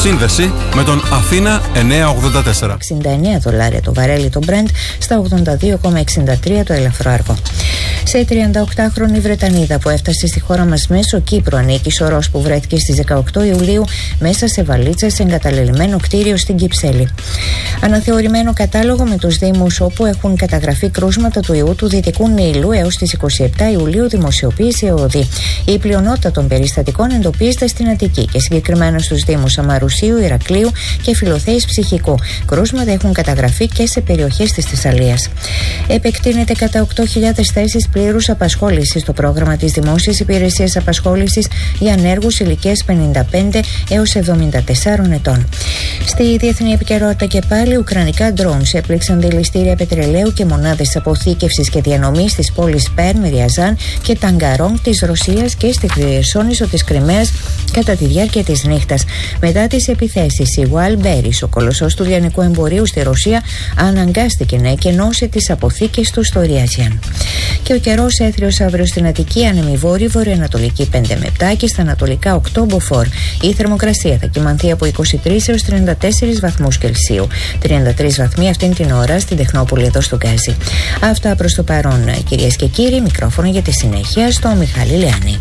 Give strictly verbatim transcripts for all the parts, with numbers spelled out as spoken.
Σύνδεση με τον Αθήνα εννιακόσια ογδόντα τέσσερα. εξήντα εννέα δολάρια το βαρέλι το Brent, στα ογδόντα δύο κόμμα εξήντα τρία το ελαφρό αργό. Σε τριανταοκτάχρονη Βρετανίδα που έφτασε στη χώρα μας μέσω Κύπρου ανήκει σωρός που βρέθηκε στις δεκαοκτώ Ιουλίου μέσα σε βαλίτσα σε εγκαταλελειμμένο κτίριο στην Κυψέλη. Αναθεωρημένο κατάλογο με τους δήμους όπου έχουν καταγραφεί κρούσματα του ιού του Δυτικού Νείλου έως τις είκοσι επτά Ιουλίου δημοσιοποίησε ο ΟΔΗ. Η πλειονότητα των περιστατικών εντοπίζεται στην Αττική και συγκεκριμένα στους δήμους Αμαρουσίου, Ηρακλείου και Φιλοθέης Ψυχικού. Κρούσματα έχουν καταγραφεί και σε περιοχές της Θεσσαλίας. Επεκτείνεται κατά οκτώ χιλιάδες θέσεις πλήρους απασχόλησης στο πρόγραμμα της Δημόσιας Υπηρεσίας Απασχόλησης για ανέργους ηλικίας πενήντα πέντε έως εβδομήντα τέσσερα ετών. Στη διεθνή επικαιρότητα και πάλι, ουκρανικά drones έπληξαν δηληστήρια πετρελαίου και μονάδες αποθήκευσης και διανομής της πόλης Πέρν, Ριαζάν και Ταγκαρόγκ της Ρωσίας και στη Χερσόνησο της Κριμαίας κατά τη διάρκεια της νύχτας. Μετά τις επιθέσεις, η Wild Berries, ο κολοσσός του λιανικού εμπορίου στη Ρωσία, αναγκάστηκε να εκενώσει τις αποθήκες του στο Ριαζάν. Και ο καιρός έθριος αύριο στην Αττική, άνεμη βόρειο, βορειοανατολική πέντε με επτά και στα ανατολικά οκτώ μποφόρ. Η θερμοκρασία θα κυμανθεί από είκοσι τρεις έως τριάντα τέσσερις βαθμούς Κελσίου. τριάντα τρεις βαθμοί αυτήν την ώρα στην Τεχνόπολη εδώ στο Γκάζι. Αυτά προς το παρόν, κυρίες και κύριοι. Μικρόφωνο για τη συνέχεια στο Μιχάλη Λεάνη.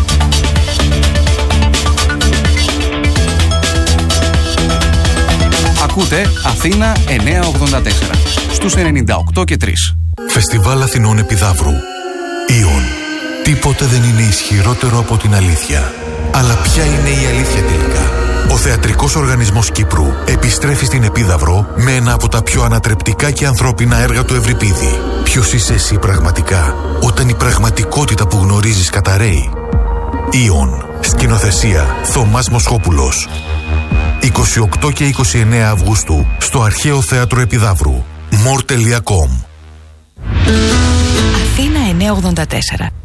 Ακούτε Αθήνα εννιακόσια ογδόντα τέσσερα στους ενενήντα οκτώ και τρία. Φεστιβάλ Αθηνών Επιδαύρου. Ιον. Τίποτε δεν είναι ισχυρότερο από την αλήθεια. Αλλά ποια είναι η αλήθεια τελικά? Ο Θεατρικός Οργανισμός Κύπρου επιστρέφει στην Επίδαυρο με ένα από τα πιο ανατρεπτικά και ανθρώπινα έργα του Ευρυπίδη. Ποιος είσαι εσύ πραγματικά, όταν η πραγματικότητα που γνωρίζεις καταραίει? Ιον. Σκηνοθεσία Θωμάς Μοσχόπουλος. είκοσι οκτώ και είκοσι εννέα Αυγούστου στο Αρχαίο Θέατρο Επιδαύρου. μορ τελεία κομ. Αθήνα εννιακόσια ογδόντα τέσσερα.